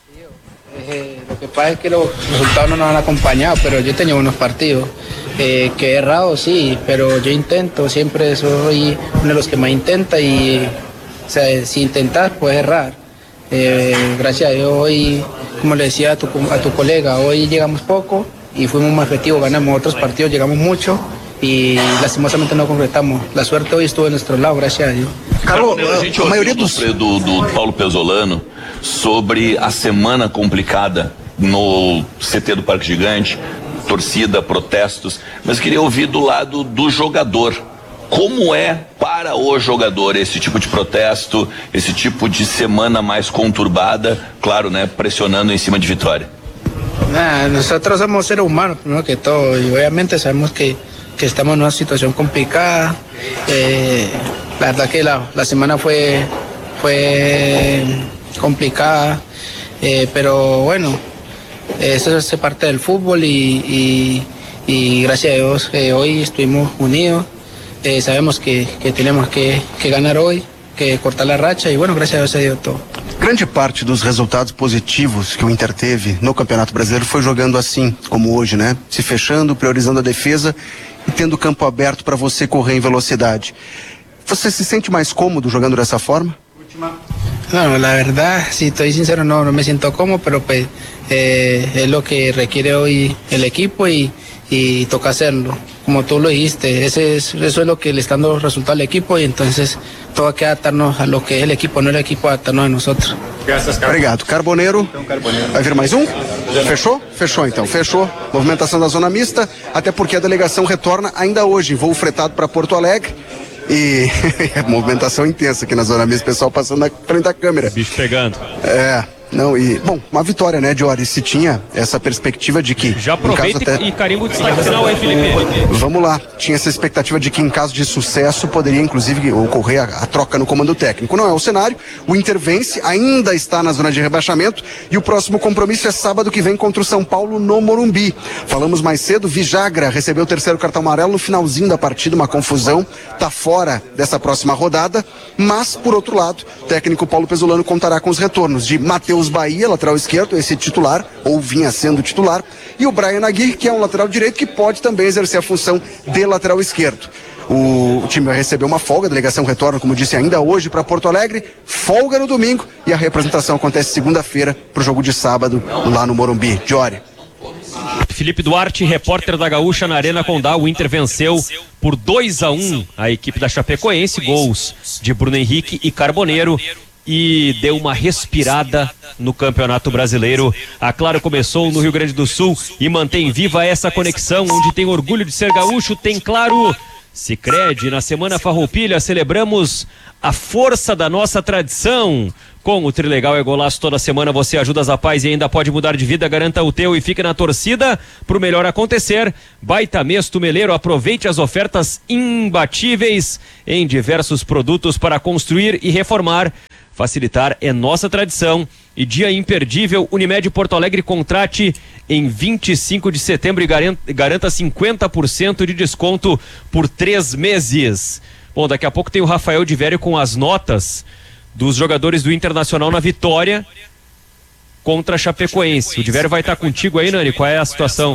Eh, lo que pasa es que los resultados no nos han acompañado, pero yo he tenido unos partidos eh, que he errado, sí, pero yo intento, siempre soy uno de los que más intenta y, o sea, si intentas puedes errar. Eh, gracias a Dios hoy, como le decía a tu, a tu colega, hoy llegamos poco y fuimos más efectivos, ganamos otros partidos, llegamos mucho y lastimosamente no concretamos. La suerte hoy estuvo de nuestro lado, gracias a Deus. Carlos, a gente ouviu do, do, do Paulo Pezzolano sobre a semana complicada no C T do Parque Gigante, torcida, protestos, mas queria ouvir do lado do jogador. Como é para o jogador esse tipo de protesto, esse tipo de semana mais conturbada, claro, né, pressionando em cima de vitória? Nah, nosotros somos seres humanos, primero que todo, y obviamente sabemos que que estamos en una situación complicada. Eh, la verdad que la, la semana fue, fue complicada, eh, pero bueno, eso es parte del fútbol y, y, y gracias a Dios eh, hoy estuvimos unidos, eh, sabemos que, que tenemos que, que ganar hoy, que cortar la racha y bueno, gracias a Dios se dio todo. Grande parte dos resultados positivos que o Inter teve no Campeonato Brasileiro foi jogando assim, como hoje, né? Se fechando, priorizando a defesa e tendo o campo aberto para você correr em velocidade. Você se sente mais cômodo jogando dessa forma? No, la verdad, si estoy sincero, no, no me siento cómodo, pero pues eh, es lo que requiere hoy el equipo y, y toca hacerlo. Como tú lo dijiste, ese es, eso es lo que le está dando resultado al equipo y entonces todo hay que adaptarnos a lo que es el equipo, no el equipo adaptarnos a nosotros. Graças, Obrigado. Carboneiro. Vai vir mais um? Fechou? Fechou então, fechou. Movimentação da zona mista, até porque a delegação retorna ainda hoje, voo fretado para Porto Alegre. E movimentação intensa aqui na zona mista, pessoal passando na frente da câmera. Bicho pegando. É. Não, e, bom, uma vitória, né, Diori? Se tinha essa perspectiva de que... Já aproveita até... e carimbo o destaque final aí, Felipe. Vamos lá. Tinha essa expectativa de que, em caso de sucesso, poderia, inclusive, ocorrer a, a troca no comando técnico. Não é o cenário. O Inter vence, ainda está na zona de rebaixamento, e o próximo compromisso é sábado que vem contra o São Paulo no Morumbi. Falamos mais cedo, Vijagra recebeu o terceiro cartão amarelo no finalzinho da partida, uma confusão, tá fora dessa próxima rodada, mas, por outro lado, o técnico Paulo Pezzolano contará com os retornos de Matheus Bahia, lateral esquerdo, esse titular, ou vinha sendo titular, e o Brian Aguirre, que é um lateral direito que pode também exercer a função de lateral esquerdo. O, o time vai receber uma folga, a delegação retorna, como disse, ainda hoje para Porto Alegre, folga no domingo, e a representação acontece segunda-feira para o jogo de sábado lá no Morumbi. Diori. Felipe Duarte, repórter da Gaúcha na Arena Condá. O Inter venceu por dois a um a equipe da Chapecoense, gols de Bruno Henrique e Carboneiro, e deu uma respirada no Campeonato Brasileiro. A Claro começou no Rio Grande do Sul e mantém viva essa conexão, onde tem orgulho de ser gaúcho, tem Claro. Sicredi, na Semana Farroupilha celebramos a força da nossa tradição. Com o Trilegal é Golaço, toda semana você ajuda as rapazes e ainda pode mudar de vida. Garanta o teu e fique na torcida pro melhor acontecer. Baita mês Tumeleiro, aproveite as ofertas imbatíveis em diversos produtos para construir e reformar. Facilitar é nossa tradição. E dia imperdível, Unimed Porto Alegre, contrate em vinte e cinco de setembro e garanta cinquenta por cento de desconto por três meses. Bom, daqui a pouco tem o Rafael de Vério com as notas dos jogadores do Internacional na vitória contra a Chapecoense. O de Vério vai estar contigo aí, Nani, qual é a situação?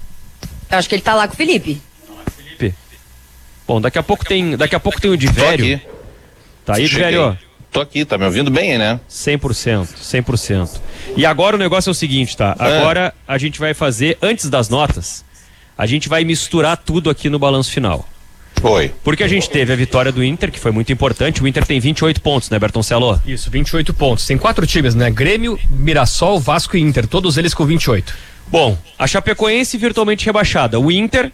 Eu acho que ele tá lá com o Felipe. Felipe. Bom, daqui a pouco tem, daqui a pouco tem o de Vério. Tá aí, de Vério? Tô aqui, tá me ouvindo bem, né? cem por cento, cem por cento. E agora o negócio é o seguinte, tá? Agora é. a gente vai fazer, antes das notas, a gente vai misturar tudo aqui no balanço final. Foi. Porque a gente teve a vitória do Inter, que foi muito importante. O Inter tem vinte e oito pontos, né, Bertoncello? Isso, vinte e oito pontos. Tem quatro times, né? Grêmio, Mirassol, Vasco e Inter, todos eles com vinte e oito. Bom, a Chapecoense virtualmente rebaixada. O Inter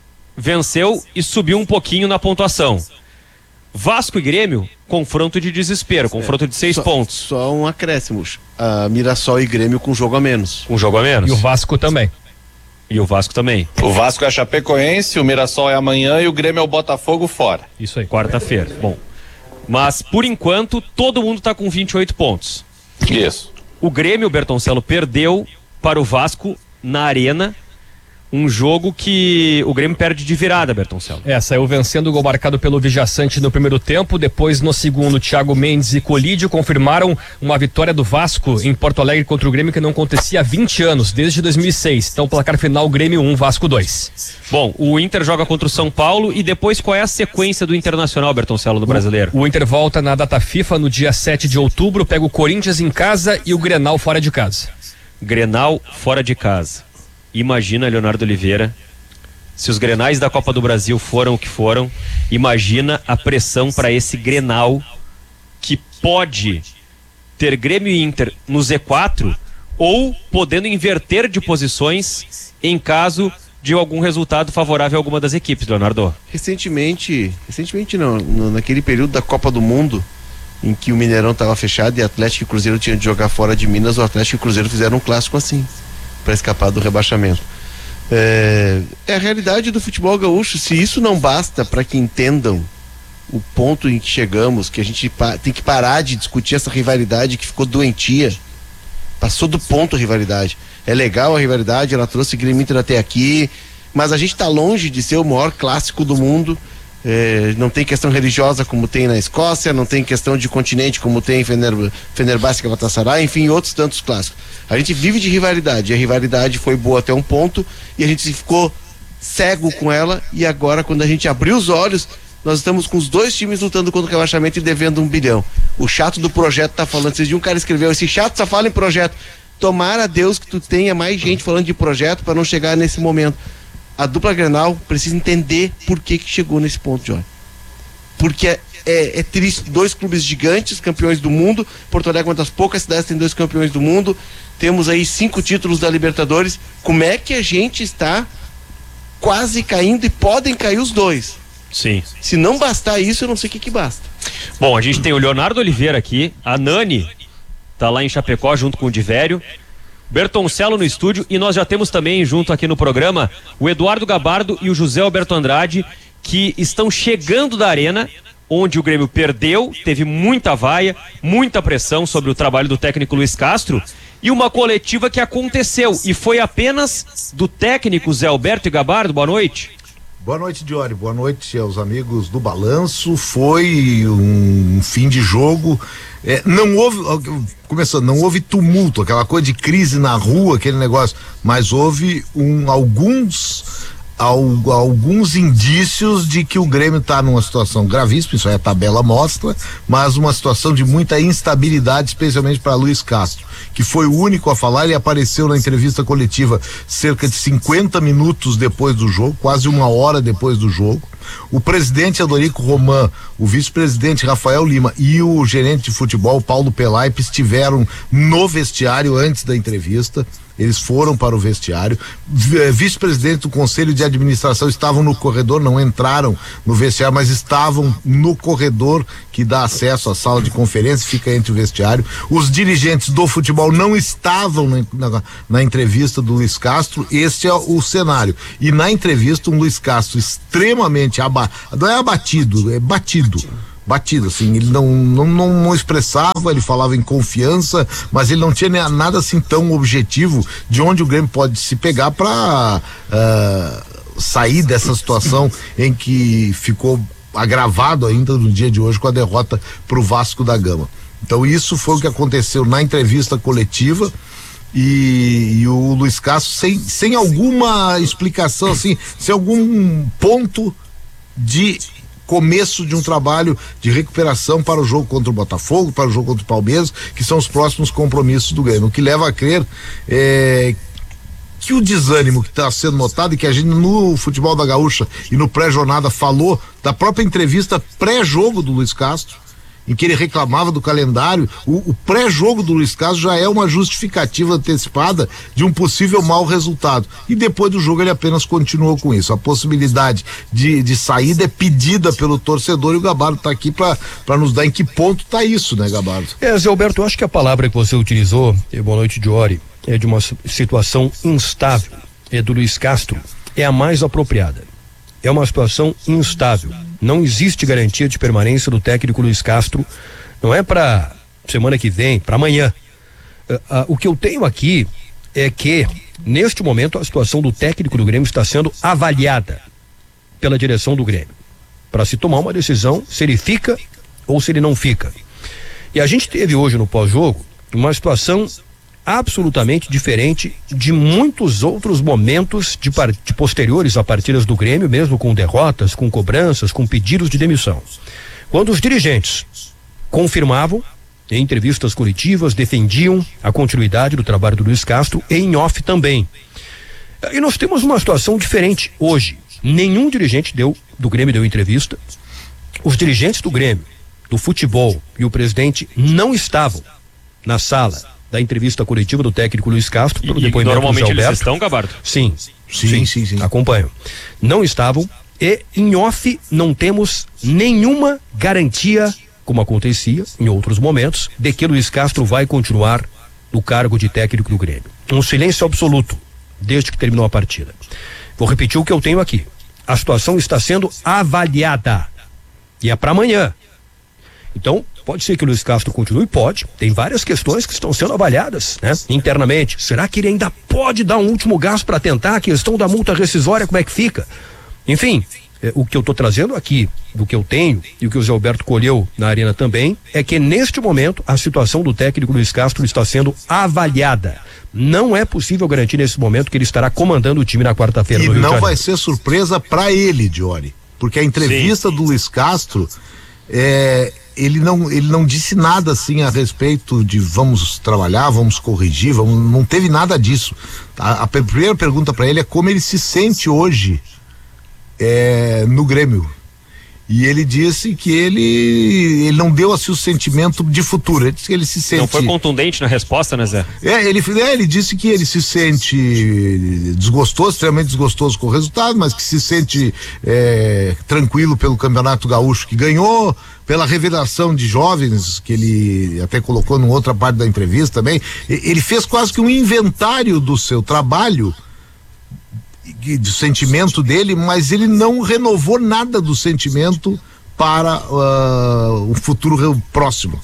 venceu e subiu um pouquinho na pontuação. Vasco e Grêmio, confronto de desespero, confronto de seis só, pontos. Só um acréscimo. A Mirassol e Grêmio com jogo a menos. Com jogo a menos. E o Vasco também. E o Vasco também. O Vasco é a Chapecoense, o Mirassol é amanhã e o Grêmio é o Botafogo fora. Isso aí. Quarta-feira. Bom, mas por enquanto todo mundo tá com vinte e oito pontos. Isso. O Grêmio, Bertoncello, perdeu para o Vasco na Arena. Um jogo que o Grêmio perde de virada, Bertoncello. É, saiu vencendo o gol marcado pelo Vijaçante no primeiro tempo. Depois, no segundo, Thiago Mendes e Colídio confirmaram uma vitória do Vasco em Porto Alegre contra o Grêmio que não acontecia há vinte anos, desde dois mil e seis. Então, placar final, Grêmio um, Vasco dois. Bom, o Inter joga contra o São Paulo e depois qual é a sequência do Internacional, Bertoncello, do Brasileiro? O, o Inter volta na data FIFA no dia sete de outubro, pega o Corinthians em casa e o Grenal fora de casa. Grenal fora de casa. Imagina, Leonardo Oliveira, se os Grenais da Copa do Brasil foram o que foram, imagina a pressão para esse Grenal que pode ter Grêmio e Inter no Z quatro ou podendo inverter de posições em caso de algum resultado favorável a alguma das equipes, Leonardo. Recentemente, recentemente não, no, naquele período da Copa do Mundo em que o Mineirão estava fechado e Atlético e Cruzeiro tinham de jogar fora de Minas, o Atlético e o Cruzeiro fizeram um clássico assim, para escapar do rebaixamento. É, é a realidade do futebol gaúcho. Se isso não basta para que entendam o ponto em que chegamos, que a gente pa- tem que parar de discutir essa rivalidade que ficou doentia, passou do ponto a rivalidade. É legal a rivalidade, ela trouxe o Grêmio Inter até aqui, mas a gente está longe de ser o maior clássico do mundo. É, não tem questão religiosa como tem na Escócia, não tem questão de continente como tem em Fener, Fenerbahçe, Galatasaray, enfim, outros tantos clássicos. A gente vive de rivalidade, e a rivalidade foi boa até um ponto e a gente ficou cego com ela, e agora quando a gente abriu os olhos, nós estamos com os dois times lutando contra o rebaixamento e devendo um bilhão. O chato do projeto tá falando, esses dias um cara escreveu, esse chato só fala em projeto. Tomara a Deus que tu tenha mais gente falando de projeto para não chegar nesse momento. A dupla Grenal precisa entender por que que chegou nesse ponto, Johnny. Porque é, é, é triste, dois clubes gigantes, campeões do mundo. Porto Alegre, uma das poucas cidades, tem dois campeões do mundo. Temos aí cinco títulos da Libertadores. Como é que a gente está quase caindo e podem cair os dois? Sim. Se não bastar isso, eu não sei o que que basta. Bom, a gente tem o Leonardo Oliveira aqui, a Nani tá lá em Chapecó junto com o Divério, Bertoncello no estúdio, e nós já temos também junto aqui no programa o Eduardo Gabardo e o José Alberto Andrade, que estão chegando da Arena, onde o Grêmio perdeu, teve muita vaia, muita pressão sobre o trabalho do técnico Luiz Castro, e uma coletiva que aconteceu, e foi apenas do técnico Zé Alberto e Gabardo. Boa noite. Boa noite, Diori. Boa noite aos amigos do Balanço. Foi um fim de jogo. É, não houve, começando, não houve tumulto, aquela coisa de crise na rua, aquele negócio, mas houve um, alguns, al, alguns indícios de que o Grêmio está numa situação gravíssima, isso aí a tabela mostra, mas uma situação de muita instabilidade, especialmente para Luiz Castro. que foi o único a falar. Ele apareceu na entrevista coletiva cerca de cinquenta minutos depois do jogo, quase uma hora depois do jogo. O presidente Adorico Roman, o vice-presidente Rafael Lima e o gerente de futebol Paulo Pelaipe estiveram no vestiário antes da entrevista. Eles foram para o vestiário. Vice-presidente do conselho de administração estavam no corredor, não entraram no vestiário, mas estavam no corredor que dá acesso à sala de conferência, fica entre o vestiário. Os dirigentes do futebol não estavam na, na, na entrevista do Luiz Castro. Este é o cenário. E na entrevista, um Luiz Castro extremamente abatido, não é abatido, é batido. Batido, assim, ele não, não, não, não expressava, ele falava em confiança, mas ele não tinha nada assim tão objetivo de onde o Grêmio pode se pegar para uh, sair dessa situação em que ficou agravado ainda no dia de hoje com a derrota para o Vasco da Gama. Então isso foi o que aconteceu na entrevista coletiva. E, e o Luiz Castro sem, sem alguma explicação, assim, sem algum ponto de começo de um trabalho de recuperação para o jogo contra o Botafogo, para o jogo contra o Palmeiras, que são os próximos compromissos do Grêmio. O que leva a crer é que o desânimo que está sendo notado, e que a gente no Futebol da Gaúcha e no pré-jornada falou da própria entrevista pré-jogo do Luiz Castro, em que ele reclamava do calendário, o, o pré-jogo do Luiz Castro já é uma justificativa antecipada de um possível mau resultado. E depois do jogo ele apenas continuou com isso. A possibilidade de, de saída é pedida pelo torcedor e o Gabardo está aqui para nos dar em que ponto está isso, né, Gabardo? É, Zé Alberto, eu acho que a palavra que você utilizou, e boa noite, Diori, é de uma situação instável, é do Luiz Castro, é a mais apropriada. É uma situação instável. Não existe garantia de permanência do técnico Luiz Castro. Não é para semana que vem, para amanhã. Uh, uh, o que eu tenho aqui é que, neste momento, a situação do técnico do Grêmio está sendo avaliada pela direção do Grêmio, para se tomar uma decisão se ele fica ou se ele não fica. E a gente teve hoje no pós-jogo uma situação absolutamente diferente de muitos outros momentos de, par- de posteriores a partidas do Grêmio, mesmo com derrotas, com cobranças, com pedidos de demissão. Quando os dirigentes confirmavam, em entrevistas coletivas, defendiam a continuidade do trabalho do Luiz Castro, e em off também. E nós temos uma situação diferente hoje. Nenhum dirigente deu, do Grêmio deu entrevista. Os dirigentes do Grêmio, do futebol e o presidente não estavam na sala da entrevista coletiva do técnico Luiz Castro, pelo e, depoimento normalmente do Zé Alberto. Eles estão, Gabardo? Sim, sim, sim, sim, sim. acompanham. Não estavam, e em off não temos nenhuma garantia, como acontecia em outros momentos, de que Luiz Castro vai continuar no cargo de técnico do Grêmio. Um silêncio absoluto desde que terminou a partida. Vou repetir o que eu tenho aqui. A situação está sendo avaliada e é para amanhã. Então, pode ser que o Luiz Castro continue? Pode. Tem várias questões que estão sendo avaliadas, né? Internamente. Será que ele ainda pode dar um último gás para tentar? A questão da multa rescisória, como é que fica? Enfim, é, o que eu estou trazendo aqui, do que eu tenho, e o que o Zé Alberto colheu na arena também, é que neste momento a situação do técnico Luiz Castro está sendo avaliada. Não é possível garantir nesse momento que ele estará comandando o time na quarta-feira. E no Rio de não Janeiro. vai ser surpresa para ele, Diori, porque a entrevista Sim. do Luiz Castro é... Ele não, ele não disse nada assim a respeito de vamos trabalhar, vamos corrigir, vamos, não teve nada disso. A, a primeira pergunta para ele é como ele se sente hoje é, no Grêmio. E ele disse que ele, ele não deu assim o sentimento de futuro. Ele disse que ele se sente. Não foi contundente na resposta, né, Zé? É, ele, é, ele disse que ele se sente desgostoso, extremamente desgostoso com o resultado, mas que se sente é, tranquilo pelo Campeonato Gaúcho que ganhou, pela revelação de jovens, que ele até colocou numa outra parte da entrevista também. Ele fez quase que um inventário do seu trabalho, do sentimento dele, mas ele não renovou nada do sentimento para uh, o futuro próximo.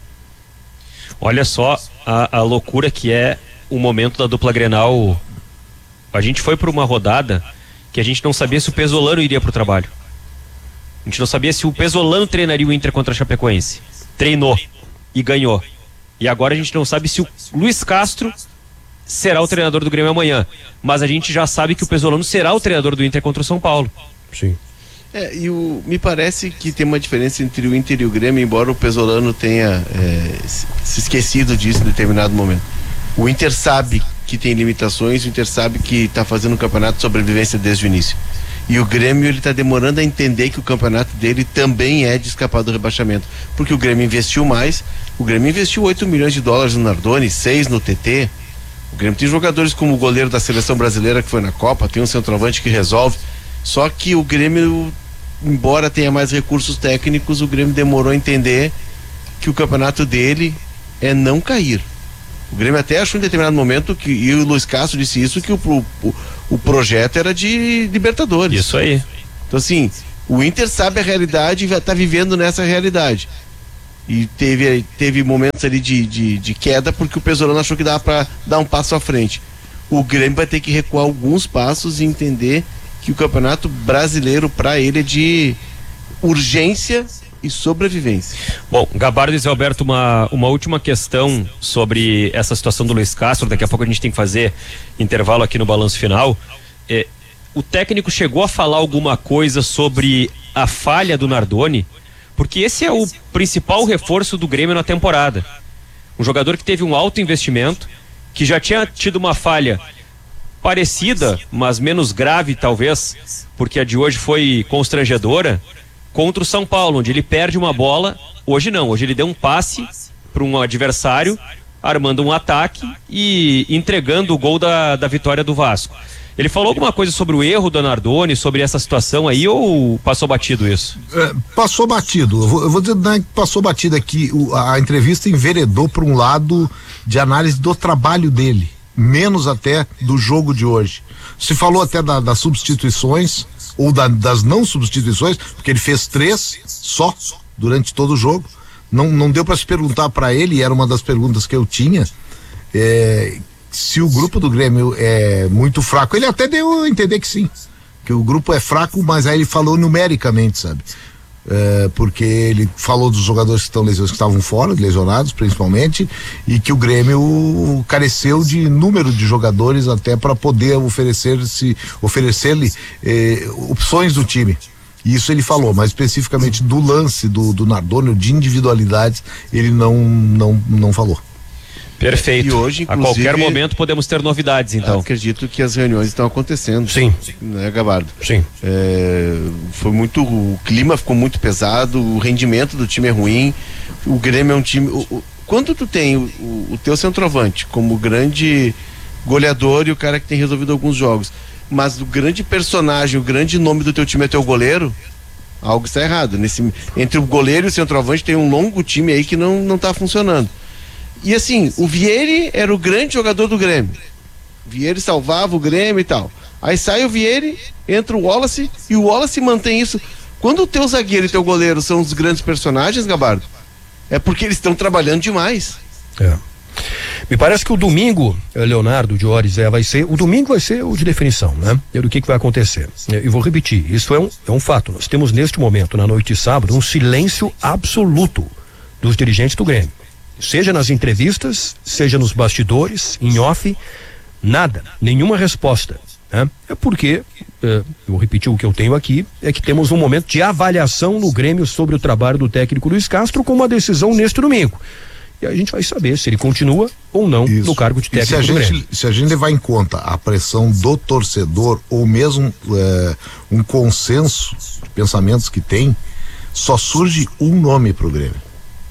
Olha só a, a loucura que é o momento da dupla Grenal. A gente foi para uma rodada que a gente não sabia se o Pesolano iria para o trabalho. A gente não sabia se o Pesolano treinaria o Inter contra a Chapecoense. Treinou e ganhou. E agora a gente não sabe se o Luiz Castro será o treinador do Grêmio amanhã. Mas a gente já sabe que o Pesolano será o treinador do Inter contra o São Paulo. Sim. É, e o, me parece que tem uma diferença entre o Inter e o Grêmio, embora o Pesolano tenha é, se esquecido disso em determinado momento. O Inter sabe que tem limitações, o Inter sabe que está fazendo um campeonato de sobrevivência desde o início. E o Grêmio, ele está demorando a entender que o campeonato dele também é de escapar do rebaixamento. Porque o Grêmio investiu mais, o Grêmio investiu oito milhões de dólares no Nardoni, seis no T T. O Grêmio tem jogadores como o goleiro da seleção brasileira que foi na Copa, tem um centroavante que resolve. Só que o Grêmio, embora tenha mais recursos técnicos, o Grêmio demorou a entender que o campeonato dele é não cair. O Grêmio até achou em determinado momento, que, e o Luiz Castro disse isso, que o, o, o projeto era de Libertadores. Isso aí. Então assim, o Inter sabe a realidade e está vivendo nessa realidade. E teve, teve momentos ali de, de, de queda, porque o Pesolano achou que dava para dar um passo à frente. O Grêmio vai ter que recuar alguns passos e entender que o Campeonato Brasileiro para ele é de urgência e sobrevivência. Bom, Gabardo e Zé Alberto, uma, uma última questão sobre essa situação do Luiz Castro. Daqui a pouco a gente tem que fazer intervalo aqui no balanço final. É, o técnico chegou a falar alguma coisa sobre a falha do Nardoni? Porque esse é o principal reforço do Grêmio na temporada. Um jogador que teve um alto investimento, que já tinha tido uma falha parecida, mas menos grave talvez, porque a de hoje foi constrangedora, contra o São Paulo, onde ele perde uma bola. Hoje não, hoje ele deu um passe para um adversário, armando um ataque e entregando o gol da, da vitória do Vasco. Ele falou alguma coisa sobre o erro do Nardoni, sobre essa situação aí, ou passou batido isso? É, passou batido, eu vou, eu vou dizer, né, passou batido aqui. O, a, a entrevista enveredou para um lado de análise do trabalho dele, menos até do jogo de hoje. Se falou até da, das substituições, ou da, das não substituições, porque ele fez três só durante todo o jogo. Não, não deu para se perguntar para ele, e era uma das perguntas que eu tinha, é, se o grupo do Grêmio é muito fraco. Ele até deu a entender que sim, que o grupo é fraco, mas aí ele falou numericamente, sabe? É, porque ele falou dos jogadores que estão lesionados, que estavam fora, lesionados principalmente, e que o Grêmio careceu de número de jogadores até para poder oferecer-se, oferecer-lhe eh, opções do time. Isso ele falou, mas especificamente do lance do, do Nardoni, de individualidades, ele não, não, não falou. Perfeito. E hoje, a qualquer momento podemos ter novidades, então. Acredito que as reuniões estão acontecendo. Sim. Né, Gabardo? Sim. É, foi muito, o clima ficou muito pesado, o rendimento do time é ruim. O Grêmio é um time. O, o, quando tu tem o, o, o teu centroavante como grande goleador e o cara que tem resolvido alguns jogos, mas o grande personagem, o grande nome do teu time é teu goleiro, algo está errado. Nesse, entre o goleiro e o centroavante tem um longo time aí que não, não tá funcionando. E assim, o Vieri era o grande jogador do Grêmio. O Vieri salvava o Grêmio e tal. Aí sai o Vieri, entra o Wallace e o Wallace mantém isso. Quando o teu zagueiro e teu goleiro são os grandes personagens, Gabardo, é porque eles estão trabalhando demais. É. Me parece que o domingo, Leonardo, Diores, é, vai ser, o domingo vai ser o de definição, né? E do que que vai acontecer. E vou repetir, isso é um, é um fato. Nós temos neste momento, na noite de sábado, um silêncio absoluto dos dirigentes do Grêmio. Seja nas entrevistas, seja nos bastidores, em off, nada, nenhuma resposta, né? É porque, é, eu vou repetir o que eu tenho aqui, é que temos um momento de avaliação no Grêmio sobre o trabalho do técnico Luiz Castro, com uma decisão neste domingo. E a gente vai saber se ele continua ou não Isso. no cargo de técnico e se a do gente, Grêmio. Se a gente levar em conta a pressão do torcedor, ou mesmo é, um consenso de pensamentos que tem, só surge um nome pro Grêmio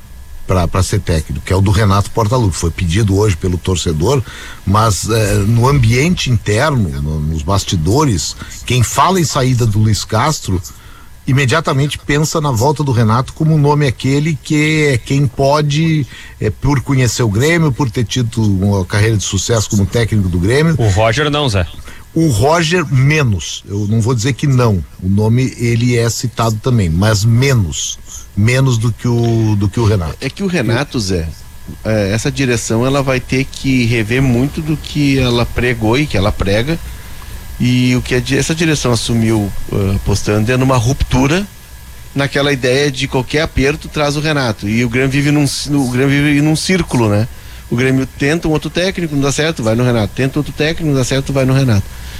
para ser técnico, que é o do Renato Portaluppi. Foi pedido hoje pelo torcedor, mas eh, no ambiente interno, no, nos bastidores, quem fala em saída do Luiz Castro imediatamente pensa na volta do Renato como um nome aquele que é quem pode, é, por conhecer o Grêmio, por ter tido uma carreira de sucesso como técnico do Grêmio. O Roger não, Zé. O Roger menos, eu não vou dizer que não, o nome ele é citado também, mas menos, menos do que o, do que o Renato. É que o Renato, Zé, é, essa direção ela vai ter que rever muito do que ela pregou e que ela prega, e o que a, essa direção assumiu uh, apostando é numa ruptura naquela ideia de qualquer aperto traz o Renato, e o Grêmio vive num, o Grêmio vive num círculo, né? O Grêmio tenta um outro técnico, não dá certo, vai no Renato. Tenta outro técnico, não dá certo, vai no Renato.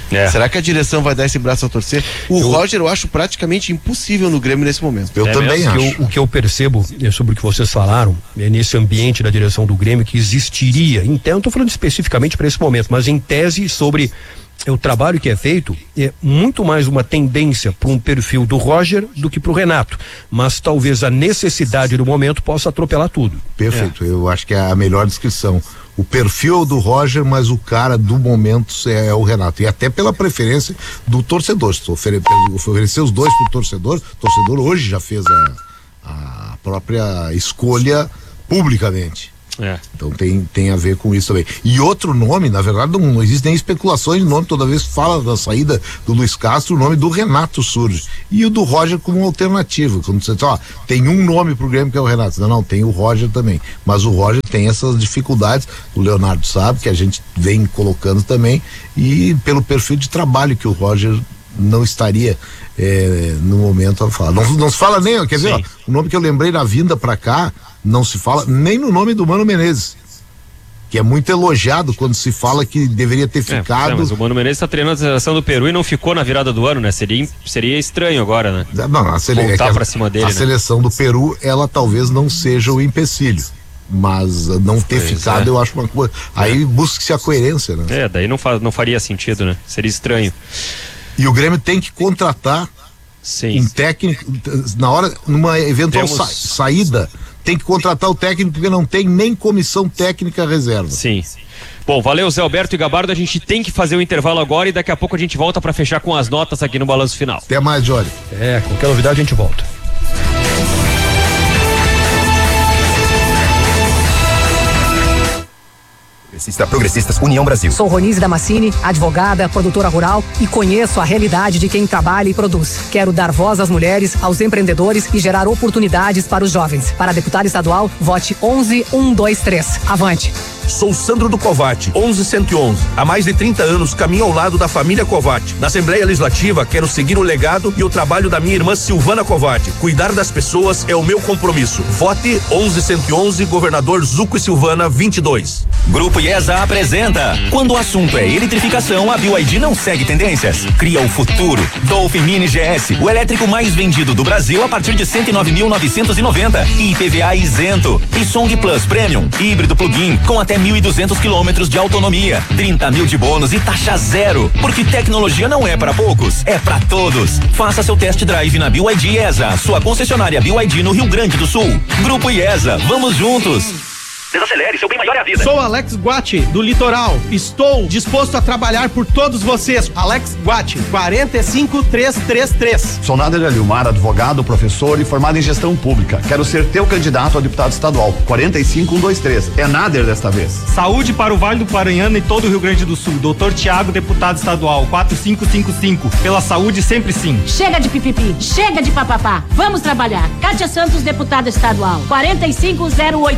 É. Será que a direção vai dar esse braço a torcer? O eu... Roger eu acho praticamente impossível no Grêmio nesse momento. Eu é também acho. Eu, o que eu percebo é sobre o que vocês falaram, é nesse ambiente da direção do Grêmio que existiria, então eu estou falando especificamente para esse momento, mas em tese sobre o trabalho que é feito, é muito mais uma tendência para um perfil do Roger do que para o Renato, mas talvez a necessidade do momento possa atropelar tudo. Perfeito, é. Eu acho que é a melhor descrição. O perfil do Roger, mas o cara do momento é, é o Renato, e até pela preferência do torcedor. Se ofere, oferecer os dois pro torcedor, o torcedor hoje já fez a, a própria escolha publicamente. É. Então tem, tem a ver com isso também. E outro nome, na verdade, não, não existe nem especulações de nome, toda vez que fala da saída do Luiz Castro, o nome do Renato surge. E o do Roger como alternativa. Quando você diz, ó, tem um nome pro Grêmio que é o Renato. Não, não, tem o Roger também. Mas o Roger tem essas dificuldades, o Leonardo sabe, que a gente vem colocando também, e pelo perfil de trabalho que o Roger não estaria é, no momento a falar. Não, não se fala nem, quer dizer, ó, o nome que eu lembrei na vinda pra cá, não se fala nem no nome do Mano Menezes, que é muito elogiado quando se fala que deveria ter ficado. É, mas o Mano Menezes está treinando a seleção do Peru e não ficou na virada do ano, né? Seria, seria estranho agora, né? Não, a sele... Voltar é pra cima dele, a né? seleção do Peru, ela talvez não seja o empecilho, mas não ter pois ficado, é. Eu acho uma coisa. Aí é. Busca-se a coerência, né? É, daí não, fa... não faria sentido, né? Seria estranho. E o Grêmio tem que contratar Sim. um técnico na hora, numa eventual Temos... sa... saída. Tem que contratar o técnico porque não tem nem comissão técnica reserva. Sim. Bom, valeu Zé Alberto e Gabardo, a gente tem que fazer o intervalo agora e daqui a pouco a gente volta para fechar com as notas aqui no Balanço Final. Até mais, Jory. É, qualquer novidade a gente volta. Progressistas União Brasil. Sou Ronise Damascini, advogada, produtora rural e conheço a realidade de quem trabalha e produz. Quero dar voz às mulheres, aos empreendedores e gerar oportunidades para os jovens. Para deputado estadual, vote onze um dois três. Avante. Sou Sandro do Covate, onze cento e onze. Há mais de trinta anos caminho ao lado da família Covate. Na Assembleia Legislativa quero seguir o legado e o trabalho da minha irmã Silvana Covate. Cuidar das pessoas é o meu compromisso. Vote onze cento e onze, governador Zuco e Silvana vinte e dois. Grupo IESA apresenta. Quando o assunto é eletrificação, a B Y D não segue tendências. Cria o futuro. Dolphin Mini G S, o elétrico mais vendido do Brasil a partir de cento e nove mil novecentos e noventa. I P V A isento. E Song Plus Premium, híbrido plug-in com até mil e duzentos quilômetros de autonomia, trinta mil de bônus e taxa zero. Porque tecnologia não é para poucos, é para todos. Faça seu test drive na B Y D IESA, sua concessionária B Y D no Rio Grande do Sul. Grupo IESA, vamos juntos. Desacelere, seu bem maior é a vida. Sou Alex Guatti, do Litoral. Estou disposto a trabalhar por todos vocês. Alex Guatti, quatro cinco três três três. Sou Nader Alilmar, advogado, professor e formado em gestão pública. Quero ser teu candidato a deputado estadual. quatro cinco um dois três. É Nader desta vez. Saúde para o Vale do Paranhana e todo o Rio Grande do Sul. doutor Tiago, deputado estadual. quatro cinco cinco cinco. Pela saúde sempre sim. Chega de pipipi, chega de papapá. Vamos trabalhar. Kátia Santos, deputada estadual. quatro cinco zero oito.